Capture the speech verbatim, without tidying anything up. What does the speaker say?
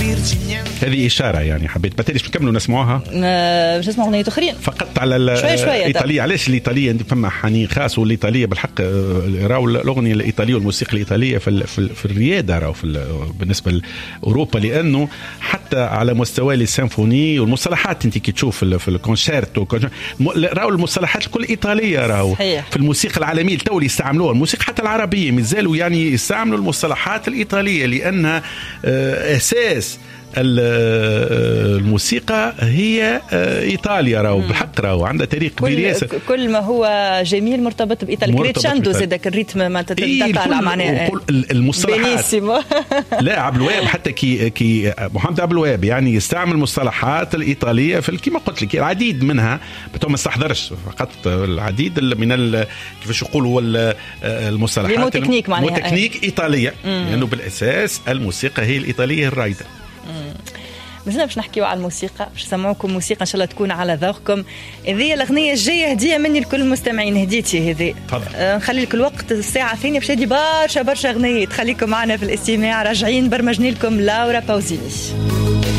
هذه إشارة يعني حبيت بتريش نكملوا نسمعوها باش نسمعوا أغنية أخرين فقط على الإيطالية. علاش الإيطالية عندي فما حنين خاص والإيطالية بالحق راو الأغنية الإيطالية والموسيقى الإيطالية في في, في الريادة راو في بالنسبة لأوروبا لأنه حتى على مستوى السيمفوني والمصطلحات أنت كي تشوف في الكونشيرتو راو المصطلحات الكل إيطالية راو في الموسيقى العالمية التولي يستعملوها الموسيقى حتى العربية مازالوا يعني يستعملوا المصطلحات الإيطالية لأنها أساس الموسيقى هي إيطاليا راو بحق راو عندها تاريخ كبير ياسر. كل ما هو جميل مرتبط بإيطاليا كريتشاندو زادك الريتم ما تطلع معناه المصطلحات لا عبد الوهاب حتى كي كي محمد عبد الوهاب يعني يستعمل المصطلحات الإيطالية في كما قلت لك العديد منها بتوع ما استحضرش فقط العديد من كيفاش يقولوا المصطلحات الموتكنيك معناها موتكنيك إيطالية لأنه يعني بالأساس الموسيقى هي الإيطالية الرايدة. مازلنا باش نحكيو على الموسيقى باش نسمعوكم موسيقى ان شاء الله تكون على ذوقكم. هذه الاغنيه الجايه هديه مني لكل المستمعين هديتي هذه آه نخلي لك الوقت الساعه الثانيه باش هدي برشا برشا اغنيات خليكم معنا في الاستماع راجعين برمجنا لكم لورا باوزيني.